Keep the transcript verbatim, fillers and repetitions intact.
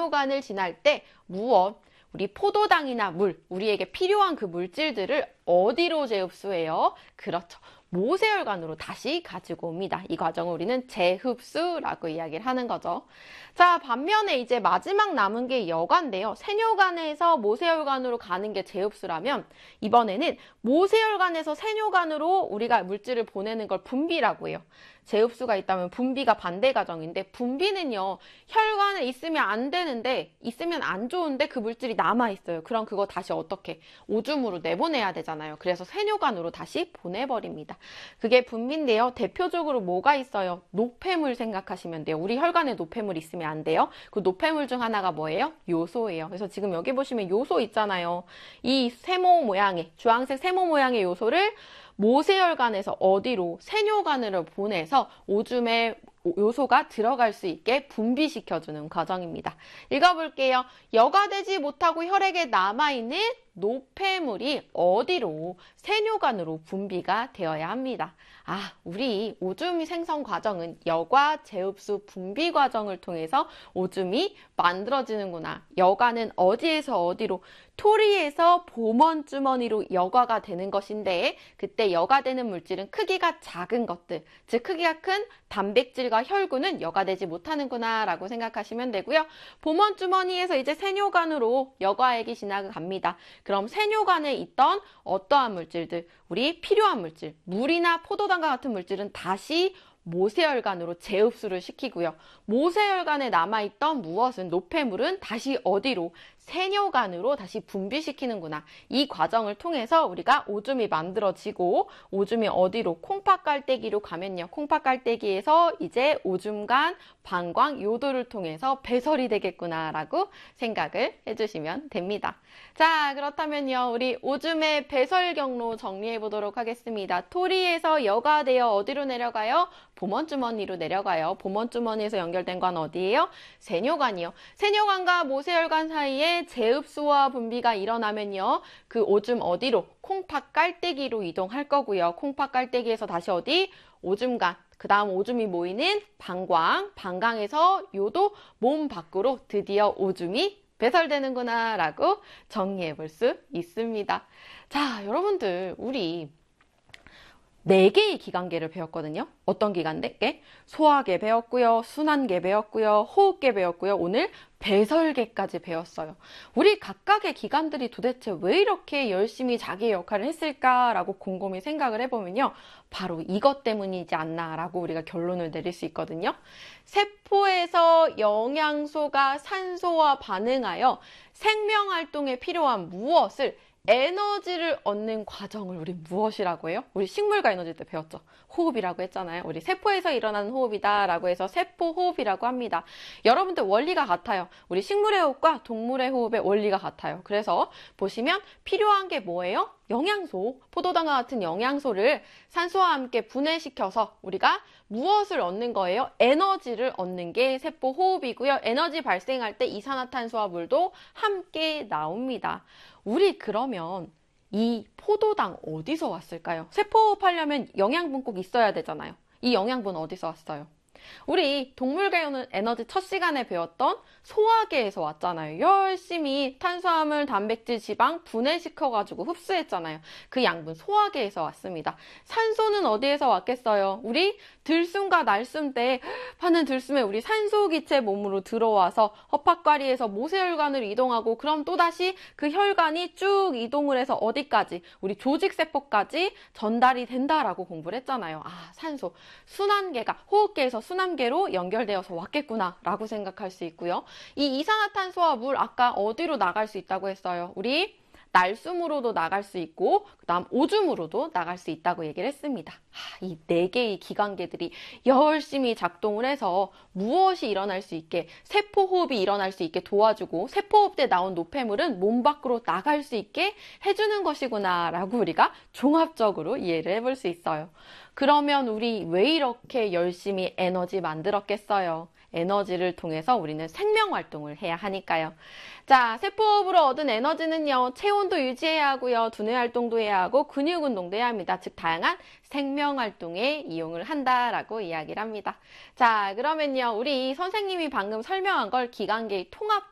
세뇨관을 지날 때 무엇? 우리 포도당이나 물, 우리에게 필요한 그 물질들을 어디로 재흡수해요? 그렇죠. 모세혈관으로 다시 가지고 옵니다. 이 과정을 우리는 재흡수라고 이야기를 하는 거죠. 자, 반면에 이제 마지막 남은 게 여관인데요. 세뇨관에서 모세혈관으로 가는 게 재흡수라면 이번에는 모세혈관에서 세뇨관으로 우리가 물질을 보내는 걸 분비라고 해요. 재흡수가 있다면 분비가 반대 과정인데, 분비는요, 혈관에 있으면 안 되는데, 있으면 안 좋은데 그 물질이 남아있어요. 그럼 그거 다시 어떻게? 오줌으로 내보내야 되잖아요. 그래서 세뇨관으로 다시 보내버립니다. 그게 분비인데요. 대표적으로 뭐가 있어요? 노폐물 생각하시면 돼요. 우리 혈관에 노폐물 있으면 안 돼요. 그 노폐물 중 하나가 뭐예요? 요소예요. 그래서 지금 여기 보시면 요소 있잖아요. 이 세모 모양의, 주황색 세모 모양의 요소를 모세혈관에서 어디로? 세뇨관으로 보내서 오줌에 요소가 들어갈 수 있게 분비시켜주는 과정입니다. 읽어볼게요. 여과되지 못하고 혈액에 남아있는 노폐물이 어디로? 세뇨관으로 분비가 되어야 합니다. 아, 우리 오줌이 생성 과정은 여과, 재흡수, 분비 과정을 통해서 오줌이 만들어지는구나. 여과는 어디에서 어디로? 토리에서 보먼 주머니로 여과가 되는 것인데, 그때 여과되는 물질은 크기가 작은 것들, 즉 크기가 큰 단백질과 혈구는 여과되지 못하는구나 라고 생각하시면 되고요. 보먼 주머니에서 이제 세뇨관으로 여과액이 지나갑니다. 그럼 세뇨관에 있던 어떠한 물질들, 우리 필요한 물질, 물이나 포도당과 같은 물질은 다시 모세혈관으로 재흡수를 시키고요. 모세혈관에 남아있던 무엇은, 노폐물은 다시 어디로? 세뇨관으로 다시 분비시키는구나. 이 과정을 통해서 우리가 오줌이 만들어지고, 오줌이 어디로? 콩팥깔때기로 가면요. 콩팥깔때기에서 이제 오줌간, 방광, 요도를 통해서 배설이 되겠구나 라고 생각을 해주시면 됩니다. 자, 그렇다면요. 우리 오줌의 배설 경로 정리해 보도록 하겠습니다. 토리에서 여과되어 어디로 내려가요? 보먼주머니로 내려가요. 보먼주머니에서 연결된 건 어디예요? 세뇨관이요. 세뇨관과 모세혈관 사이에 재흡수와 분비가 일어나면요. 그 오줌 어디로? 콩팥 깔때기로 이동할 거고요. 콩팥 깔때기에서 다시 어디? 오줌간. 그 다음 오줌이 모이는 방광. 방광에서 요도 몸 밖으로 드디어 오줌이 배설되는구나 라고 정리해 볼 수 있습니다. 자, 여러분들 우리 네 개의 기관계를 배웠거든요. 어떤 기관계? 소화계 배웠고요. 순환계 배웠고요. 호흡계 배웠고요. 오늘 배설계까지 배웠어요. 우리 각각의 기관들이 도대체 왜 이렇게 열심히 자기의 역할을 했을까라고 곰곰이 생각을 해보면요. 바로 이것 때문이지 않나라고 우리가 결론을 내릴 수 있거든요. 세포에서 영양소가 산소와 반응하여 생명활동에 필요한 무엇을 에너지를 얻는 과정을 우리 무엇이라고 해요? 우리 식물과 에너지 때 배웠죠. 호흡이라고 했잖아요. 우리 세포에서 일어나는 호흡이다 라고 해서 세포호흡이라고 합니다. 여러분들 원리가 같아요. 우리 식물의 호흡과 동물의 호흡의 원리가 같아요. 그래서 보시면 필요한 게 뭐예요? 영양소, 포도당과 같은 영양소를 산소와 함께 분해시켜서 우리가 무엇을 얻는 거예요? 에너지를 얻는 게 세포호흡이고요. 에너지 발생할 때 이산화탄소와 물도 함께 나옵니다. 우리 그러면 이 포도당 어디서 왔을까요? 세포호흡하려면 영양분 꼭 있어야 되잖아요. 이 영양분 어디서 왔어요? 우리 동물계에는 에너지 첫 시간에 배웠던 소화계에서 왔잖아요. 열심히 탄수화물, 단백질, 지방 분해시켜가지고 흡수했잖아요. 그 양분 소화계에서 왔습니다. 산소는 어디에서 왔겠어요? 우리 들숨과 날숨 때 하는 들숨에 우리 산소기체 몸으로 들어와서 허파과리에서 모세혈관으로 이동하고, 그럼 또다시 그 혈관이 쭉 이동을 해서 어디까지? 우리 조직세포까지 전달이 된다라고 공부를 했잖아요. 아, 산소. 순환계가 호흡계에서 순환계로 연결되어서 왔겠구나 라고 생각할 수 있고요. 이 이산화탄소와 물 아까 어디로 나갈 수 있다고 했어요? 우리 날숨으로도 나갈 수 있고 그 다음 오줌으로도 나갈 수 있다고 얘기를 했습니다. 이 네 개의 기관계들이 열심히 작동을 해서 무엇이 일어날 수 있게, 세포호흡이 일어날 수 있게 도와주고, 세포호흡 때 나온 노폐물은 몸 밖으로 나갈 수 있게 해주는 것이구나 라고 우리가 종합적으로 이해를 해볼 수 있어요. 그러면 우리 왜 이렇게 열심히 에너지 만들었겠어요? 에너지를 통해서 우리는 생명활동을 해야 하니까요. 자, 세포호흡으로 얻은 에너지는요, 체온도 유지해야 하고요, 두뇌 활동도 해야 하고, 근육 운동도 해야 합니다. 즉, 다양한 생명활동에 이용을 한다라고 이야기를 합니다. 자, 그러면요, 우리 선생님이 방금 설명한 걸 기관계의 통합